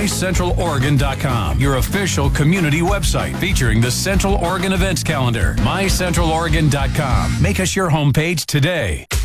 mycentraloregon.com, your official community website featuring the Central Oregon events calendar. mycentraloregon.com. Make us your homepage today.